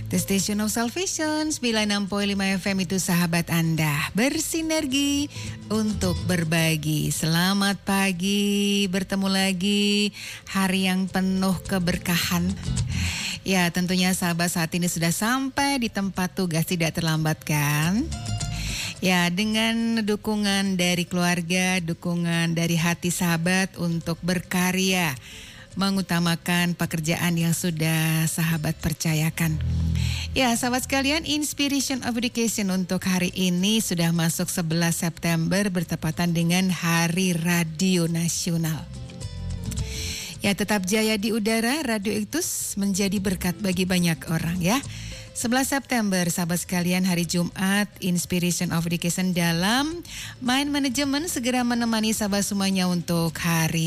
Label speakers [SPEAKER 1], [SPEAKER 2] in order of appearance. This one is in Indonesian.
[SPEAKER 1] The Station of Salvation 96.5 FM itu sahabat Anda, bersinergi untuk berbagi. Selamat pagi, bertemu lagi hari yang penuh keberkahan. Ya, tentunya sahabat saat ini sudah sampai di tempat tugas, tidak terlambat kan? Ya, dengan dukungan dari keluarga, dukungan dari hati sahabat untuk berkarya, mengutamakan pekerjaan yang sudah sahabat percayakan. Ya, sahabat sekalian, Inspiration of Education untuk hari ini sudah masuk 11 September bertepatan dengan Hari Radio Nasional. Ya, tetap jaya di udara, Radio Iktus menjadi berkat bagi banyak orang ya. 11 September, sahabat sekalian, hari Jumat, Inspiration of Education dalam Mind Management segera menemani sahabat semuanya untuk hari